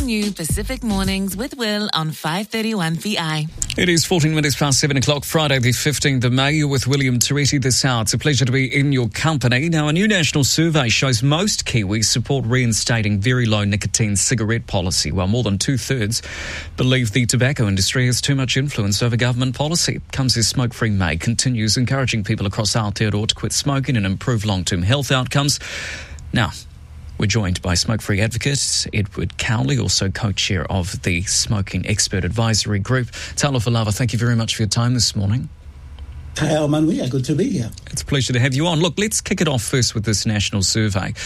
new Pacific Mornings with Will on 531 VI. It is 14 minutes past 7 o'clock, Friday the 15th of May. You're with William Turetti this hour. It's a pleasure to be in your company. Now, a new national survey shows most Kiwis support reinstating very low nicotine cigarette policy, while more than two-thirds believe the tobacco industry has too much influence over government policy. Comes as Smoke Free May continues encouraging people across Aotearoa to quit smoking and improve long-term health outcomes. Now, we're joined by smoke-free advocate Edward Cowley, also co-chair of the Smoking Expert Advisory Group. Talofa Lava, thank you very much for your time this morning. Kaya Manuia, good to be here. It's a pleasure to have you on. Look, let's kick it off first with this national survey.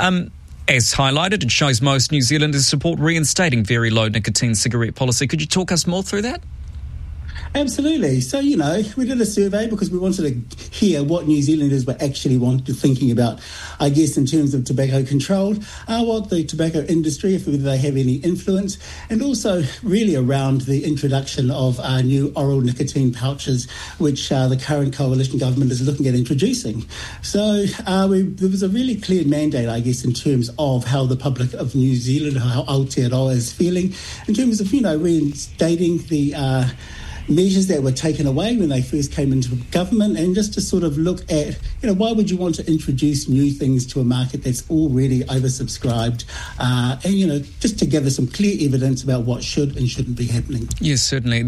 As highlighted, it shows most New Zealanders support reinstating very low nicotine cigarette policy. Could you talk us more through that? Absolutely. So, we did a survey because we wanted to hear what New Zealanders were actually thinking about, I guess, in terms of tobacco control, what the tobacco industry, if they have any influence, and also really around the introduction of new oral nicotine pouches, which the current coalition government is looking at introducing. So there was a really clear mandate, I guess, in terms of how the public of New Zealand, how Aotearoa is feeling, in terms of, reinstating the measures that were taken away when they first came into government, and just to sort of look at, why would you want to introduce new things to a market that's already oversubscribed, and, just to gather some clear evidence about what should and shouldn't be happening. Yes, certainly.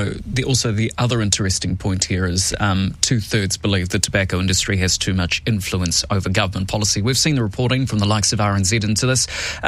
The other interesting point here is two-thirds believe the tobacco industry has too much influence over government policy. We've seen the reporting from the likes of RNZ into this.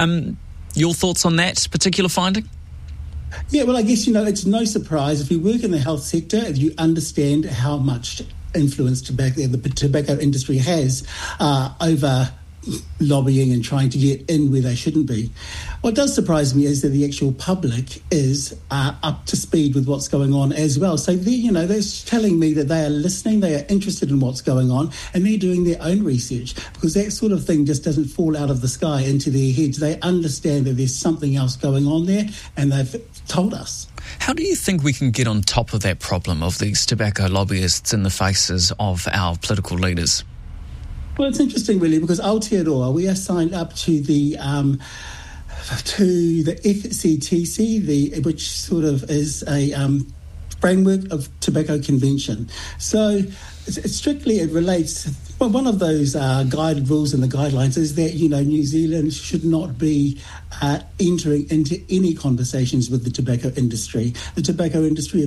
Your thoughts on that particular finding? Yeah, well, I guess, it's no surprise if you work in the health sector, if you understand how much influence the tobacco industry has over lobbying and trying to get in where they shouldn't be. What does surprise me is that the actual public is up to speed with what's going on as well. So they're telling me that they are listening, they are interested in what's going on, and they're doing their own research, because that sort of thing just doesn't fall out of the sky into their heads. They understand that there's something else going on there, and they've told us. How do you think we can get on top of that problem of these tobacco lobbyists in the faces of our political leaders? Well, it's interesting, really, because Aotearoa, we are signed up to the FCTC, which sort of is a framework of tobacco convention. So strictly it relates. Well, one of those guided rules and the guidelines is that New Zealand should not be entering into any conversations with the tobacco industry. The tobacco industry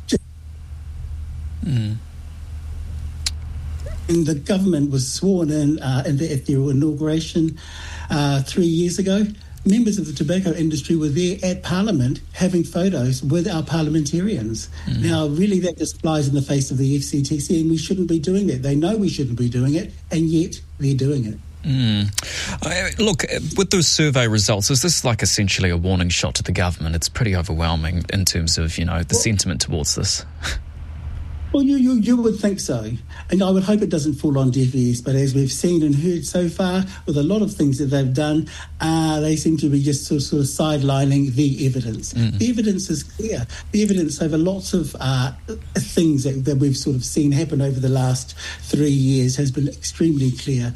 And the government was sworn in at their inauguration 3 years ago. Members of the tobacco industry were there at Parliament having photos with our parliamentarians. Now, really, that just flies in the face of the FCTC, and we shouldn't be doing that. They know we shouldn't be doing it, and yet they're doing it. Look, with those survey results, is this like essentially a warning shot to the government? It's pretty overwhelming in terms of, the sentiment towards this. Well, you would think so, and I would hope it doesn't fall on deaf ears, but as we've seen and heard so far, with a lot of things that they've done, they seem to be just sort of sidelining the evidence. The evidence is clear. The evidence over lots of things that we've sort of seen happen over the last 3 years has been extremely clear.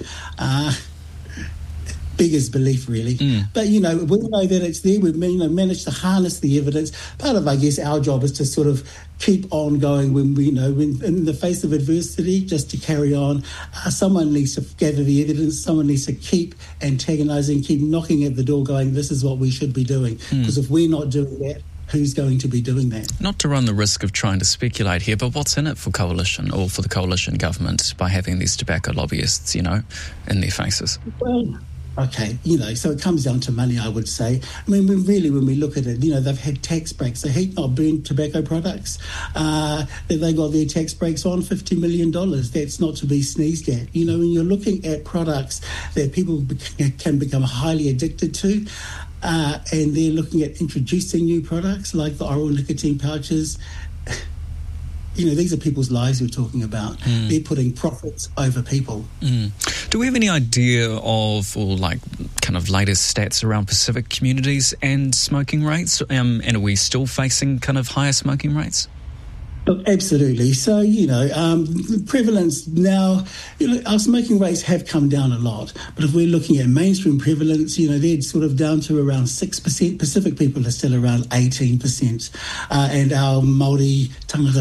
Big as belief, really. But, we know that it's there. We've managed to harness the evidence. Part of, I guess, our job is to sort of keep on going when when in the face of adversity, just to carry on. Someone needs to gather the evidence. Someone needs to keep antagonising, keep knocking at the door going, this is what we should be doing. Because if we're not doing that, who's going to be doing that? Not to run the risk of trying to speculate here, but what's in it for coalition or for the coalition government by having these tobacco lobbyists, in their faces? Well, okay, so it comes down to money, I would say. I mean, when we look at it, they've had tax breaks. They heat not burn tobacco products. They got their tax breaks on $50 million. That's not to be sneezed at. When you're looking at products that people can become highly addicted to, and they're looking at introducing new products like the oral nicotine pouches, these are people's lives we're talking about. They're putting profits over people. Do we have any idea of, or kind of latest stats around Pacific communities and smoking rates? And are we still facing kind of higher smoking rates? Look, absolutely. So, the prevalence now, our smoking rates have come down a lot. But if we're looking at mainstream prevalence, they're sort of down to around 6%. Pacific people are still around 18%. And our Māori tangata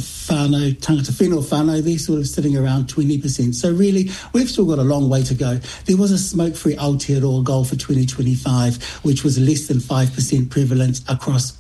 whenua whānau, they're sort of sitting around 20%. So really, we've still got a long way to go. There was a smoke-free Aotearoa goal for 2025, which was less than 5% prevalence across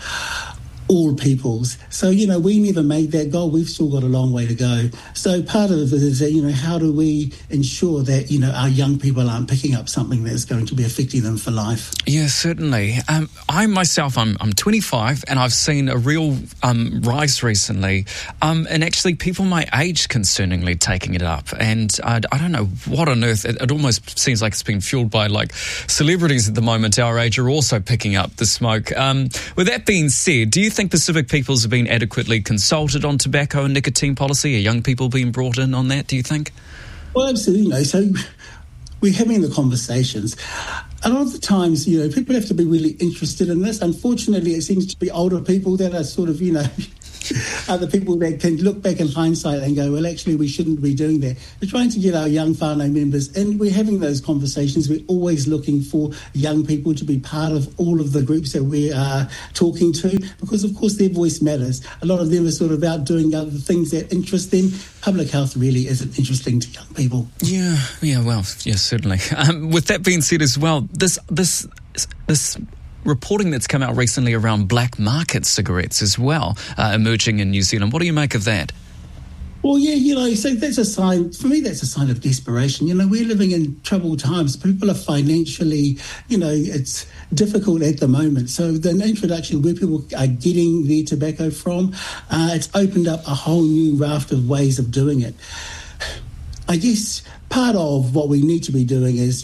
all peoples. So, we never made that goal. We've still got a long way to go. So part of it is that, how do we ensure that, our young people aren't picking up something that's going to be affecting them for life? Yeah, certainly. I myself, I'm 25 and I've seen a real rise recently and actually people my age concerningly taking it up. And I don't know what on earth, it almost seems like it's been fueled by like celebrities at the moment our age are also picking up the smoke. With that being said, do you think Pacific peoples have been adequately consulted on tobacco and nicotine policy? Are young people being brought in on that, do you think? Well, absolutely. So we're having the conversations. A lot of the times, people have to be really interested in this. Unfortunately, it seems to be older people that are sort of, are the people that can look back in hindsight and go, well, actually, we shouldn't be doing that. We're trying to get our young whānau members, and we're having those conversations. We're always looking for young people to be part of all of the groups that we are talking to, because, of course, their voice matters. A lot of them are sort of out doing other things that interest them. Public health really isn't interesting to young people. Yeah, certainly. With that being said as well, this reporting that's come out recently around black market cigarettes as well, emerging in New Zealand. What do you make of that? Well, yeah, so that's a sign, for me, that's a sign of desperation. We're living in troubled times. People are financially, it's difficult at the moment. So the introduction where people are getting their tobacco from, it's opened up a whole new raft of ways of doing it. I guess part of what we need to be doing is,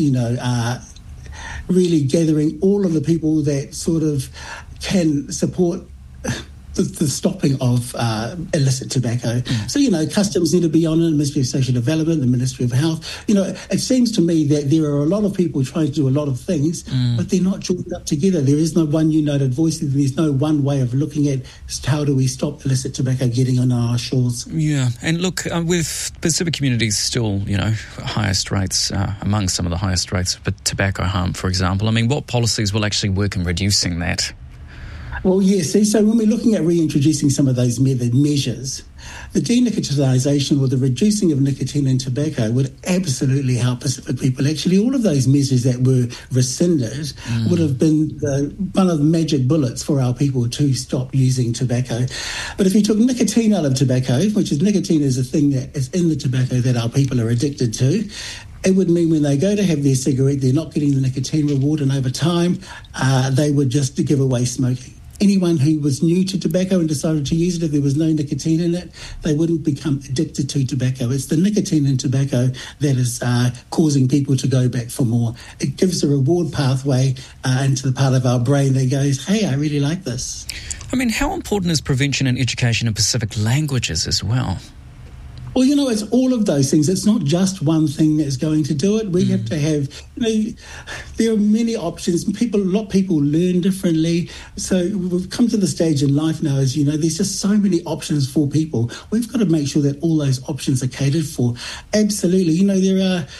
really gathering all of the people that sort of can support the stopping of illicit tobacco. So, customs need to be on it, the Ministry of Social Development, the Ministry of Health. It seems to me that there are a lot of people trying to do a lot of things, but they're not joined up together. There is no one united voice. There's no one way of looking at how do we stop illicit tobacco getting on our shores. Yeah, and look, with Pacific communities still, highest rates, among some of the highest rates of tobacco harm, for example. I mean, what policies will actually work in reducing that? Well, yes. So when we're looking at reintroducing some of those measures, the denicotinisation or the reducing of nicotine in tobacco would absolutely help Pacific people. Actually, all of those measures that were rescinded would have been one of the magic bullets for our people to stop using tobacco. But if you took nicotine out of tobacco, nicotine is a thing that is in the tobacco that our people are addicted to, it would mean when they go to have their cigarette, they're not getting the nicotine reward, and over time, they would just give away smoking. Anyone who was new to tobacco and decided to use it, if there was no nicotine in it, they wouldn't become addicted to tobacco. It's the nicotine in tobacco that is causing people to go back for more. It gives a reward pathway into the part of our brain that goes, hey, I really like this. I mean, how important is prevention and education in Pacific languages as well? Well, it's all of those things. It's not just one thing that's going to do it. We have to have, there are many options. A lot of people learn differently. So we've come to the stage in life now, as there's just so many options for people. We've got to make sure that all those options are catered for. Absolutely. There are...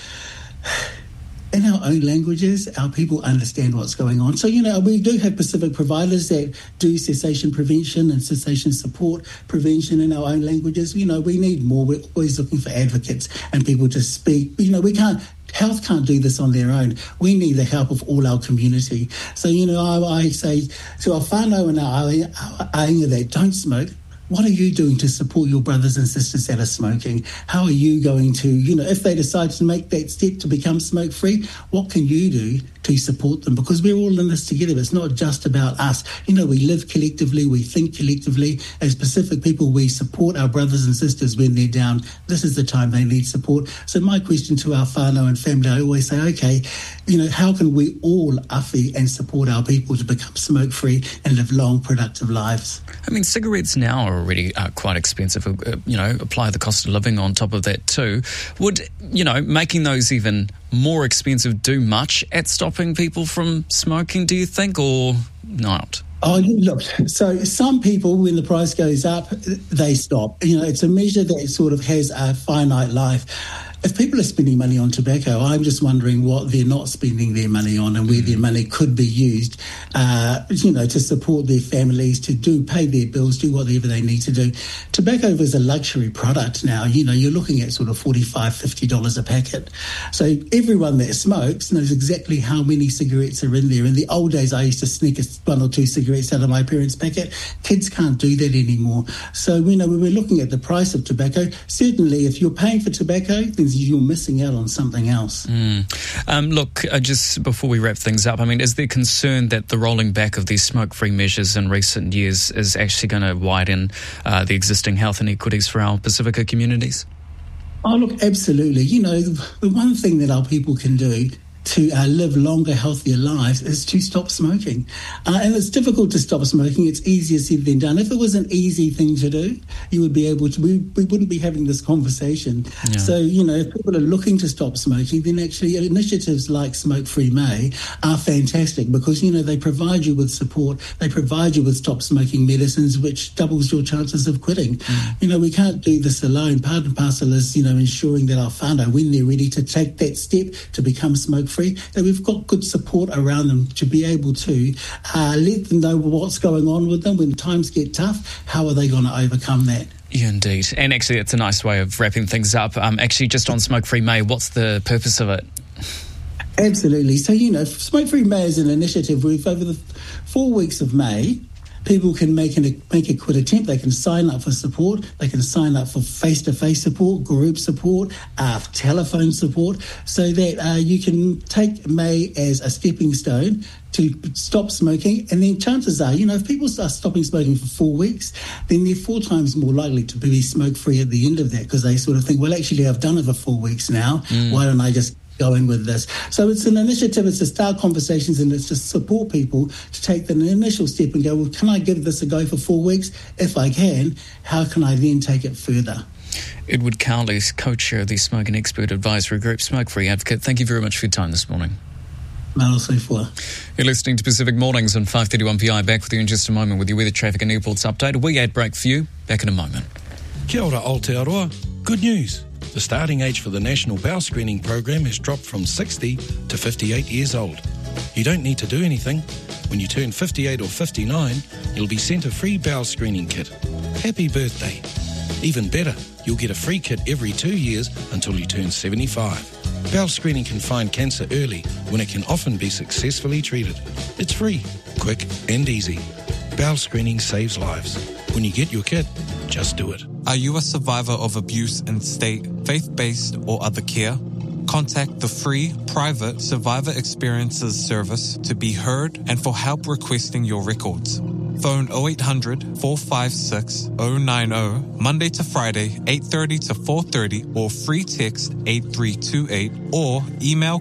In our own languages, our people understand what's going on. So, we do have Pacific providers that do cessation prevention and cessation support prevention in our own languages. We need more. We're always looking for advocates and people to speak. Health can't do this on their own. We need the help of all our community. So, I say to our whānau and our ainga that don't smoke, what are you doing to support your brothers and sisters that are smoking? How are you going to, if they decide to make that step to become smoke-free, what can you do to support them? Because we're all in this together. It's not just about us. We live collectively, we think collectively. As Pacific people, we support our brothers and sisters when they're down. This is the time they need support. So my question to our whānau and family, I always say, okay, how can we all awhi and support our people to become smoke-free and live long, productive lives? I mean, cigarettes now are already quite expensive. Apply the cost of living on top of that too. Would, making those even more expensive do much at stopping people from smoking, do you think, or not? Oh, look, so some people, when the price goes up, they stop. It's a measure that sort of has a finite life. If people are spending money on tobacco, I'm just wondering what they're not spending their money on and where their money could be used, to support their families, to pay their bills, do whatever they need to do. Tobacco is a luxury product now. You're looking at sort of $45, $50 a packet. So everyone that smokes knows exactly how many cigarettes are in there. In the old days, I used to sneak one or two cigarettes out of my parents' packet. Kids can't do that anymore. So, when we're looking at the price of tobacco, certainly if you're paying for tobacco, then you're missing out on something else. Just before we wrap things up, is there concern that the rolling back of these smoke-free measures in recent years is actually going to widen the existing health inequities for our Pacifica communities? Oh, look, absolutely. The one thing that our people can do to live longer, healthier lives is to stop smoking. And it's difficult to stop smoking. It's easier said than done. If it was an easy thing to do, you would be able to, we wouldn't be having this conversation. Yeah. So, if people are looking to stop smoking, then actually initiatives like Smoke Free May are fantastic because, they provide you with support. They provide you with stop smoking medicines, which doubles your chances of quitting. We can't do this alone. Part and parcel is, ensuring that our whānau, when they're ready to take that step to become smoke-free, that we've got good support around them to be able to let them know what's going on with them when times get tough. How are they going to overcome that? Yeah, indeed. And actually, it's a nice way of wrapping things up. Just on Smoke Free May, what's the purpose of it? Absolutely. So, Smoke Free May is an initiative where over the 4 weeks of May, people can make a quit attempt. They can sign up for support. They can sign up for face-to-face support, group support, telephone support, so that you can take May as a stepping stone to stop smoking. And then chances are, if people start stopping smoking for 4 weeks, then they're 4 times more likely to be smoke-free at the end of that because they sort of think, well, actually, I've done it for 4 weeks now. Why don't I just going with this? So it's an initiative, it's to start conversations and it's to support people to take the initial step and go, well, can I give this a go for 4 weeks? If I can, how can I then take it further? Edward Cowley, co-chair of the Smoking Expert Advisory Group, Smoke Free Advocate. Thank you very much for your time this morning. You're listening to Pacific Mornings on 5:31 PI. Back with you in just a moment with your weather, traffic and airports update. A wee ad break for you. Back in a moment. Kia ora Aotearoa. Good news. The starting age for the National Bowel Screening Program has dropped from 60 to 58 years old. You don't need to do anything. When you turn 58 or 59, you'll be sent a free bowel screening kit. Happy birthday. Even better, you'll get a free kit every 2 years until you turn 75. Bowel screening can find cancer early when it can often be successfully treated. It's free, quick and easy. Bowel screening saves lives. When you get your kit, just do it. Are you a survivor of abuse in state, faith-based or other care? Contact the free, private Survivor Experiences service to be heard and for help requesting your records. Phone 0800 456 090 Monday to Friday, 8:30 to 4:30 or free text 8328 or email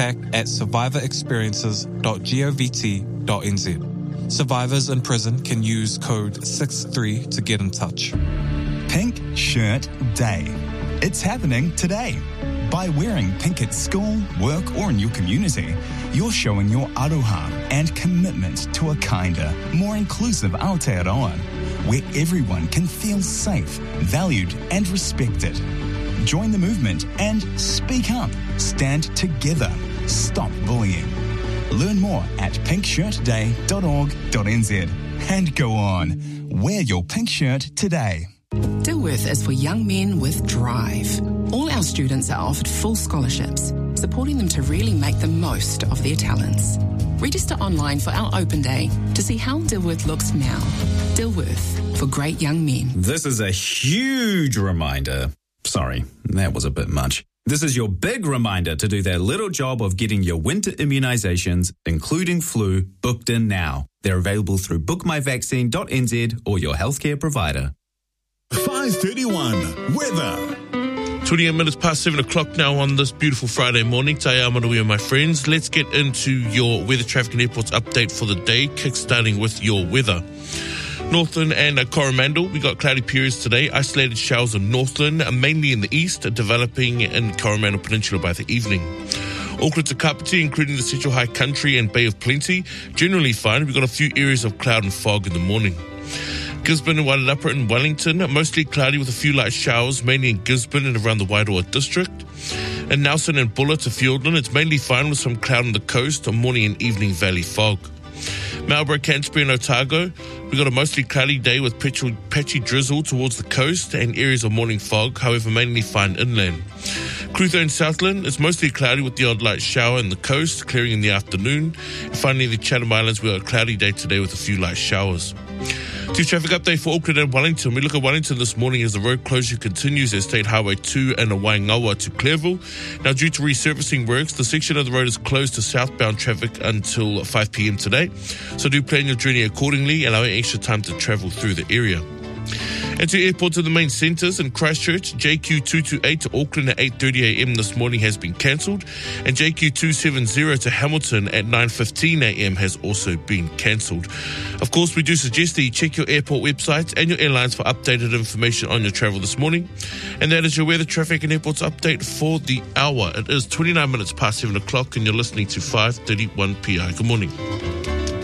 contact@survivorexperiences.govt.nz. Survivors in prison can use code 63 to get in touch. Pink Shirt Day. It's happening today. By wearing pink at school, work or in your community, you're showing your aroha and commitment to a kinder, more inclusive Aotearoa, where everyone can feel safe, valued and respected. Join the movement and speak up. Stand together. Stop bullying. Learn more at pinkshirtday.org.nz. And go on. Wear your pink shirt today. Dilworth is for young men with drive. All our students are offered full scholarships, supporting them to really make the most of their talents. Register online for our open day to see how Dilworth looks now. Dilworth, for great young men. This is a huge reminder. Sorry, that was a bit much. This is your big reminder to do that little job of getting your winter immunisations, including flu, booked in now. They're available through bookmyvaccine.nz or your healthcare provider. 5:31 weather. 28 minutes past 7 o'clock now on this beautiful Friday morning. Te Amarui and my friends. Let's get into your weather, traffic and airports update for the day, kickstarting with your weather. Northland and Coromandel, we got cloudy periods today. Isolated showers in Northland, mainly in the east, developing in Coromandel Peninsula by the evening. Auckland to Kapiti, including the Central High Country and Bay of Plenty, generally fine. We've got a few areas of cloud and fog in the morning. Gisborne and Wailapa and Wellington, mostly cloudy with a few light showers, mainly in Gisborne and around the Wairoa district. In Nelson and Buller to Fiordland, it's mainly fine with some cloud on the coast, morning and evening valley fog. Marlborough, Canterbury and Otago, we've got a mostly cloudy day with patchy drizzle towards the coast and areas of morning fog, however mainly fine inland. Clutha and Southland, it's mostly cloudy with the odd light shower in the coast, clearing in the afternoon. And finally, the Chatham Islands, we've got a cloudy day today with a few light showers. To traffic update for Auckland and Wellington. We look at Wellington this morning as the road closure continues at State Highway 2 and Waingawa to Clearville. Now, due to resurfacing works, the section of the road is closed to southbound traffic until 5 p.m. today. So do plan your journey accordingly, allowing extra time to travel through the area. And to airports in the main centres in Christchurch, JQ228 to Auckland at 8:30 a.m. this morning has been cancelled, and JQ270 to Hamilton at 9:15 a.m. has also been cancelled. Of course, we do suggest that you check your airport websites and your airlines for updated information on your travel this morning. And that is your weather, traffic and airports update for the hour. It is 29 minutes past 7 o'clock and you're listening to 5:31 PI. Good morning.